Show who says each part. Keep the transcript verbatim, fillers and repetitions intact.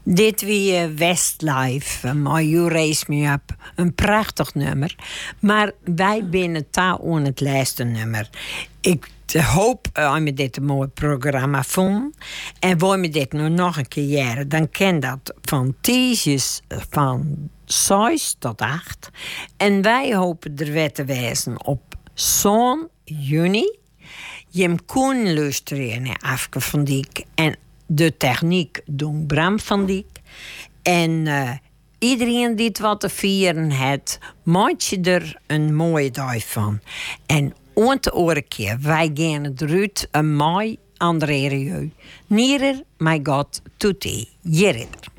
Speaker 1: Dit wie Westlife, maar You Raise Me Up. Een prachtig nummer. Maar wij binnen ta aan het laatste nummer. Ik hoop dat we dit een mooi programma vonden. En wil je dit nu nog een keer jaren, dan ken dat van tientjes van zes tot acht. En wij hopen er weer te wijzen op zo'n juni. Je kon luisteren naar Afke van Dijk en de techniek doen Bram van Dijk. En uh, iedereen die het wat te vieren heeft, maak je er een mooie dag van. En om te oren keer, wij gaan het eruit een mooi andere Nierer, my God, tutti, jerider.